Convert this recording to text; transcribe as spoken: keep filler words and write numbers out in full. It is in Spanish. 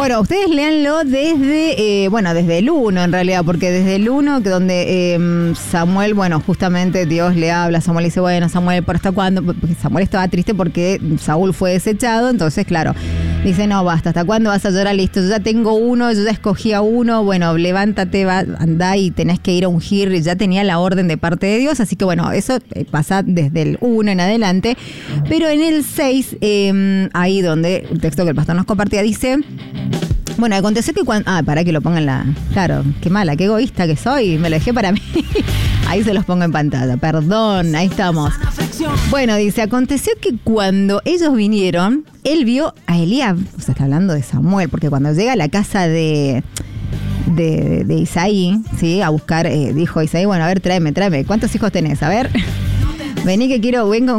Bueno, ustedes léanlo desde, eh, bueno, desde el uno en realidad, porque desde el uno, que donde eh, Samuel, bueno, justamente Dios le habla, Samuel le dice, bueno, Samuel, ¿por hasta cuándo? Porque Samuel estaba triste porque Saúl fue desechado, entonces, claro, dice, no, basta, ¿hasta cuándo vas a llorar? Listo, yo ya tengo uno, yo ya escogí a uno, bueno, levántate, va, andá y tenés que ir a ungir, ya tenía la orden de parte de Dios, así que bueno, eso pasa desde el uno en adelante, pero en el seis, eh, ahí donde el texto que el pastor nos compartía dice... Bueno, aconteció que cuando... Ah, para que lo pongan la... Claro, qué mala, qué egoísta que soy, me lo dejé para mí. Ahí se los pongo en pantalla, perdón, ahí estamos. Bueno, dice, aconteció que cuando ellos vinieron, él vio a Eliab, o sea, está hablando de Samuel, porque cuando llega a la casa de... De, de Isaí, ¿sí? A buscar, eh, dijo Isaí, bueno, a ver, tráeme, tráeme, ¿cuántos hijos tenés? A ver, vení que quiero, vengo